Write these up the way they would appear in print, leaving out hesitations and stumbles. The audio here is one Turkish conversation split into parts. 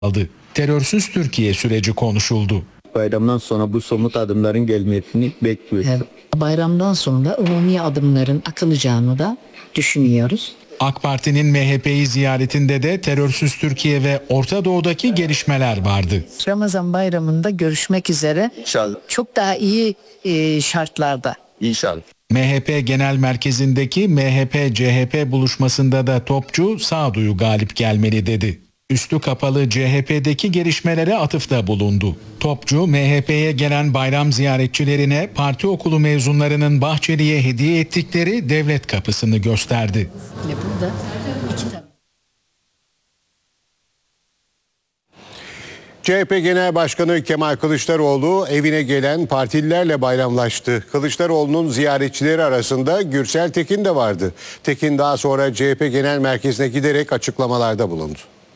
aldı. Terörsüz Türkiye süreci konuşuldu. Bayramdan sonra bu somut adımların gelmesini bekliyoruz. Evet. Bayramdan sonra umumi adımların atılacağını da düşünüyoruz. AK Parti'nin MHP'yi ziyaretinde de terörsüz Türkiye ve Orta Doğu'daki gelişmeler vardı. Ramazan bayramında görüşmek üzere. İnşallah. Çok daha iyi şartlarda. İnşallah. MHP Genel Merkezi'ndeki MHP-CHP buluşmasında da topçu sağduyu galip gelmeli dedi. Üstü kapalı CHP'deki gelişmelere atıfta bulundu. Topçu, MHP'ye gelen bayram ziyaretçilerine parti okulu mezunlarının Bahçeli'ye hediye ettikleri devlet kapısını gösterdi. Burada iki tane. CHP Genel Başkanı Kemal Kılıçdaroğlu evine gelen partililerle bayramlaştı. Kılıçdaroğlu'nun ziyaretçileri arasında Gürsel Tekin de vardı. Tekin daha sonra CHP Genel Merkezi'ne giderek açıklamalarda bulundu.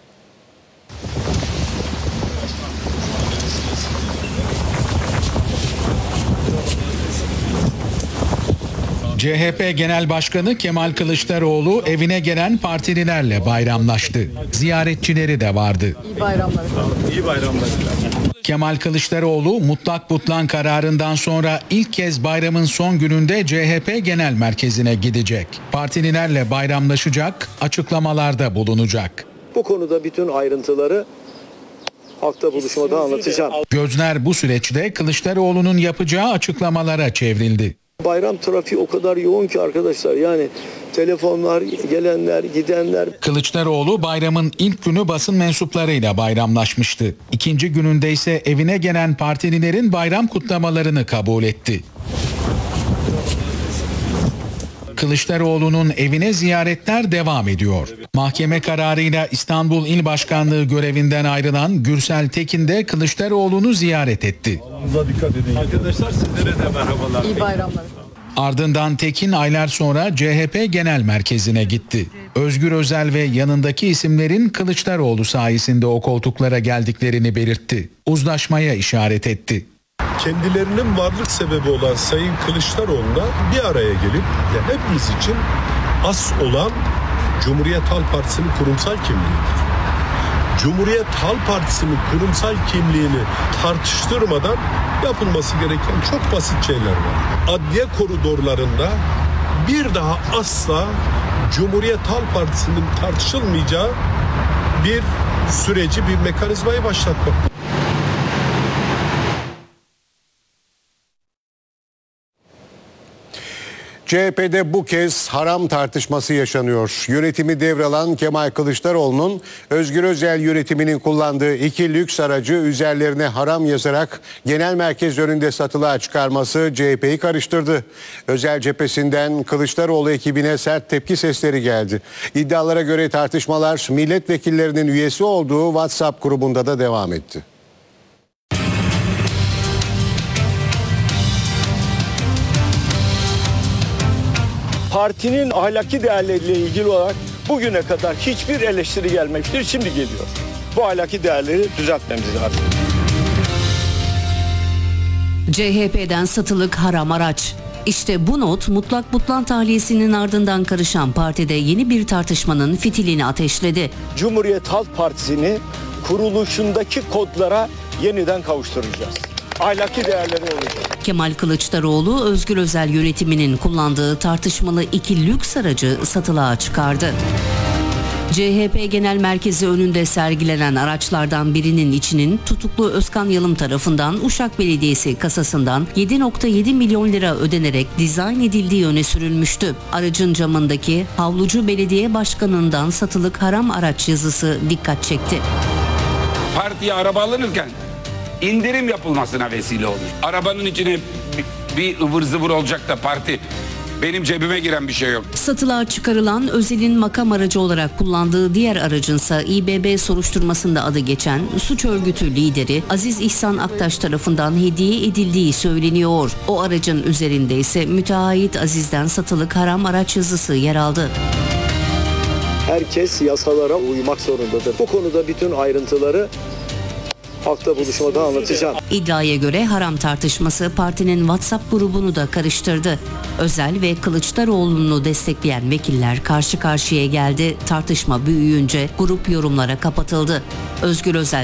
CHP Genel Başkanı Kemal Kılıçdaroğlu evine gelen partililerle bayramlaştı. Ziyaretçileri de vardı. İyi bayramlar. İyi bayramlar. Kemal Kılıçdaroğlu mutlak butlan kararından sonra ilk kez bayramın son gününde CHP Genel Merkezi'ne gidecek. Partililerle bayramlaşacak, açıklamalarda bulunacak. Bu konuda bütün ayrıntıları hafta buluşmada anlatacağım. Gözler bu süreçte Kılıçdaroğlu'nun yapacağı açıklamalara çevrildi. Bayram trafiği o kadar yoğun ki arkadaşlar, yani telefonlar, gelenler, gidenler. Kılıçdaroğlu bayramın ilk günü basın mensuplarıyla bayramlaşmıştı. İkinci gününde ise evine gelen partililerin bayram kutlamalarını kabul etti. Kılıçdaroğlu'nun evine ziyaretler devam ediyor. Mahkeme kararıyla İstanbul İl Başkanlığı görevinden ayrılan Gürsel Tekin de Kılıçdaroğlu'nu ziyaret etti. Dikkat edin. Arkadaşlar sizlere de merhabalar. İyi bayramlar. Ardından Tekin aylar sonra CHP Genel Merkezi'ne gitti. Özgür Özel ve yanındaki isimlerin Kılıçdaroğlu sayesinde o koltuklara geldiklerini belirtti. Uzlaşmaya işaret etti. Kendilerinin varlık sebebi olan Sayın Kılıçdaroğlu'na bir araya gelip hepimiz için as olan Cumhuriyet Halk Partisi'nin kurumsal kimliğidir. Cumhuriyet Halk Partisi'nin kurumsal kimliğini tartıştırmadan yapılması gereken çok basit şeyler var. Adliye koridorlarında bir daha asla Cumhuriyet Halk Partisi'nin tartışılmayacağı bir süreci, bir mekanizmayı başlatmak. CHP'de bu kez haram tartışması yaşanıyor. Yönetimi devralan Kemal Kılıçdaroğlu'nun Özgür Özel yönetiminin kullandığı 2 lüks aracı üzerlerine haram yazarak genel merkez önünde satılığa çıkarması CHP'yi karıştırdı. Özel cephesinden Kılıçdaroğlu ekibine sert tepki sesleri geldi. İddialara göre tartışmalar milletvekillerinin üyesi olduğu WhatsApp grubunda da devam etti. Partinin ahlaki değerleriyle ilgili olarak bugüne kadar hiçbir eleştiri gelmemiştir. Şimdi geliyor. Bu ahlaki değerleri düzeltmemiz lazım. CHP'den satılık haram araç. İşte bu not mutlak butlan tahliyesinin ardından karışan partide yeni bir tartışmanın fitilini ateşledi. Cumhuriyet Halk Partisi'ni kuruluşundaki kodlara yeniden kavuşturacağız. Ahlaki değerleri olacak. Kemal Kılıçdaroğlu, Özgür Özel yönetiminin kullandığı tartışmalı 2 lüks aracı satılığa çıkardı. CHP Genel Merkezi önünde sergilenen araçlardan birinin içinin tutuklu Özkan Yalım tarafından Uşak Belediyesi kasasından 7,7 milyon lira ödenerek dizayn edildiği öne sürülmüştü. Aracın camındaki Havlucu Belediye Başkanı'ndan satılık haram araç yazısı dikkat çekti. Partiye araba alınırken indirim yapılmasına vesile olmuş. Arabanın içine bir ıvır zıvır olacak da parti, benim cebime giren bir şey yok. Satılığa çıkarılan Özel'in makam aracı olarak kullandığı diğer aracınsa İBB soruşturmasında adı geçen suç örgütü lideri Aziz İhsan Aktaş tarafından hediye edildiği söyleniyor. O aracın üzerinde ise müteahhit Aziz'den satılık haram araç yazısı yer aldı. Herkes yasalara uymak zorundadır. Bu konuda bütün ayrıntıları halkla buluşmada anlatacağım. İddiaya göre haram tartışması partinin WhatsApp grubunu da karıştırdı. Özel ve Kılıçdaroğlu'nu destekleyen vekiller karşı karşıya geldi. Tartışma büyüyünce grup yorumlara kapatıldı. Özgür Özel